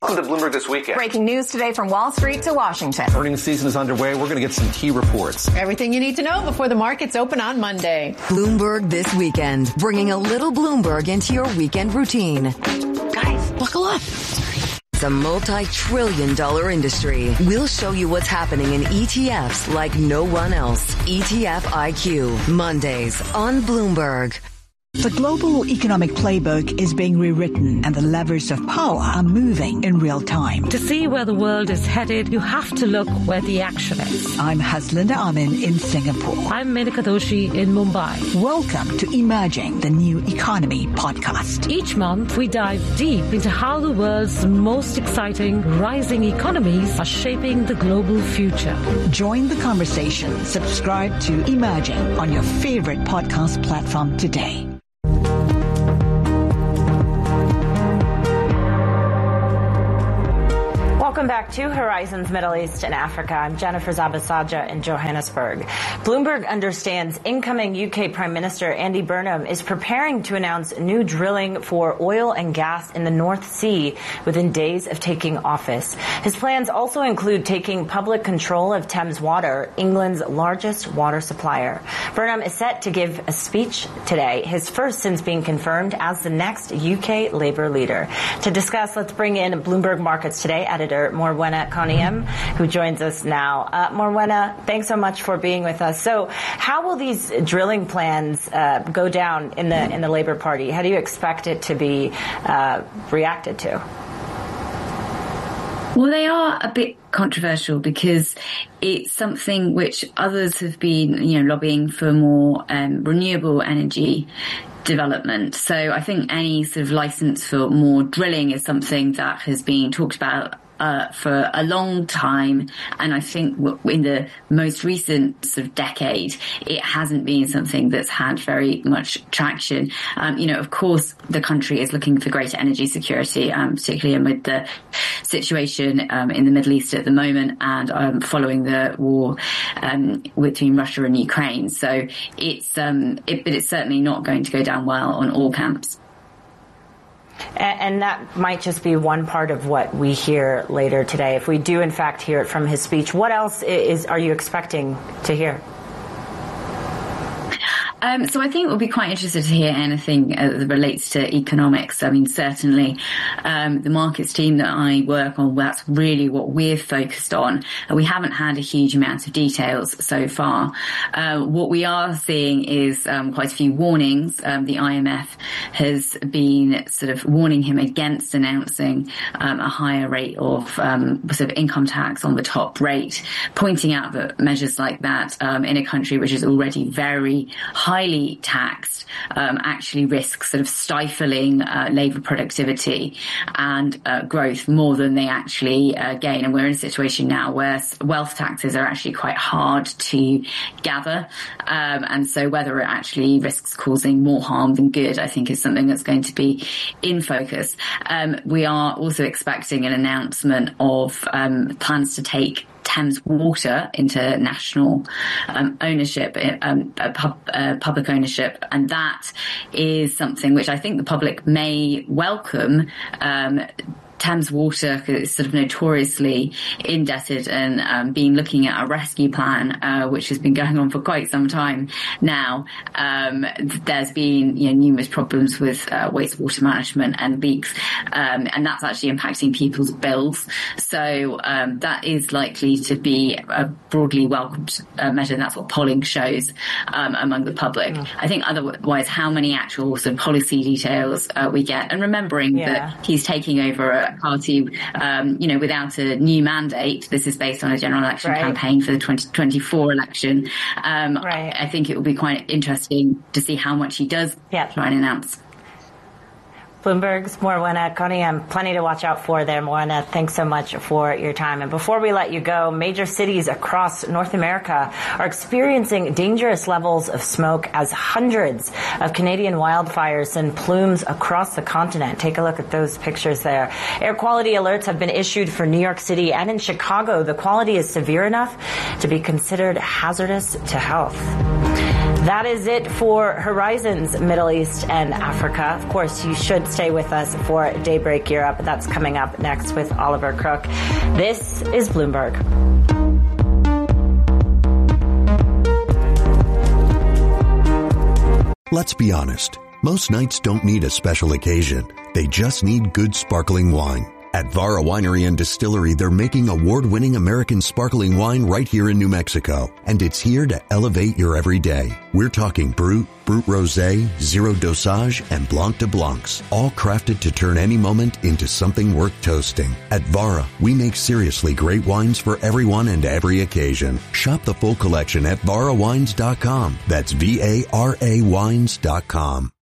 Welcome to Bloomberg This Weekend. Breaking news today from Wall Street to Washington. Earnings season is underway. We're going to get some key reports. Everything you need to know before the markets open on Monday. Bloomberg This Weekend, bringing a little Bloomberg into your weekend routine. Guys, buckle up. It's a multi-trillion-dollar industry. We'll show you what's happening in ETFs like no one else. ETF IQ, Mondays on Bloomberg. The global economic playbook is being rewritten and the levers of power are moving in real time. To see where the world is headed, you have to look where the action is. I'm Haslinda Amin in Singapore. I'm Menika Doshi in Mumbai. Welcome to Emerging the New Economy podcast. Each month, we dive deep into how the world's most exciting rising economies are shaping the global future. Join the conversation. Subscribe to Emerging on your favorite podcast platform today. Welcome back to Horizons Middle East and Africa. I'm Jennifer Zabasaja in Johannesburg. Bloomberg understands incoming UK Prime Minister Andy Burnham is preparing to announce new drilling for oil and gas in the North Sea within days of taking office. His plans also include taking public control of Thames Water, England's largest water supplier. Burnham is set to give a speech today, his first since being confirmed as the next UK Labour leader. To discuss, let's bring in Bloomberg Markets Today editor Morwenna Koniem, who joins us now. Morwenna, thanks so much for being with us. So how will these drilling plans go down in the Labour Party? How do you expect it to be reacted to? Well, they are a bit controversial because it's something which others have been, lobbying for more renewable energy development. So I think any sort of license for more drilling is something that has been talked about for a long time, and I think in the most recent sort of decade, it hasn't been something that's had very much traction. Of course, the country is looking for greater energy security, particularly amid the situation in the Middle East at the moment, and following the war between Russia and Ukraine. So but it's certainly not going to go down well on all camps. And that might just be one part of what we hear later today. If we do, in fact, hear it from his speech, what else are you expecting to hear? So I think we'll be quite interested to hear anything that relates to economics. I mean, certainly the markets team that I work on, that's really what we're focused on. We haven't had a huge amount of details so far. What we are seeing is quite a few warnings. The IMF has been sort of warning him against announcing a higher rate of sort of income tax on the top rate, pointing out that measures like that in a country which is already very highly taxed actually risks sort of stifling labour productivity and growth more than they actually gain. And we're in a situation now where wealth taxes are actually quite hard to gather. And so whether it actually risks causing more harm than good, I think is something that's going to be in focus. We are also expecting an announcement of plans to take Thames Water into national ownership, public ownership, and that is something which I think the public may welcome. Thames Water is sort of notoriously indebted and been looking at a rescue plan, which has been going on for quite some time now. There's been numerous problems with wastewater management and leaks, and that's actually impacting people's bills. So that is likely to be a broadly welcomed measure. That's what polling shows among the public. I think otherwise, how many actual sort of policy details we get, and remembering that he's taking over a party, without a new mandate. This is based on a general election campaign for the 2024 election. I think it will be quite interesting to see how much he does try and announce. Bloomberg's Morwenna Koniem, plenty to watch out for there, Morwenna. Thanks so much for your time. And before we let you go, major cities across North America are experiencing dangerous levels of smoke as hundreds of Canadian wildfires send plumes across the continent. Take a look at those pictures there. Air quality alerts have been issued for New York City and in Chicago. The quality is severe enough to be considered hazardous to health. That is it for Horizons Middle East and Africa. Of course, you should stay with us for Daybreak Europe. That's coming up next with Oliver Crook. This is Bloomberg. Let's be honest. Most nights don't need a special occasion. They just need good sparkling wine. At Vara Winery and Distillery, they're making award-winning American sparkling wine right here in New Mexico. And it's here to elevate your everyday. We're talking Brut, Brut Rosé, Zero Dosage, and Blanc de Blancs. All crafted to turn any moment into something worth toasting. At Vara, we make seriously great wines for everyone and every occasion. Shop the full collection at VaraWines.com. That's VARA wines.com.